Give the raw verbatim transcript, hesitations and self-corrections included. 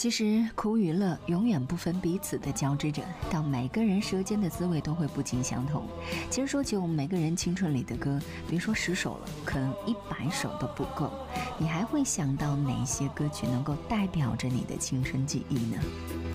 其实苦与乐永远不分彼此的交织着，到每个人舌尖的滋味都会不尽相同。其实说起我们每个人青春里的歌，别说十首了，可能一百首都不够。你还会想到哪些歌曲能够代表着你的青春记忆呢？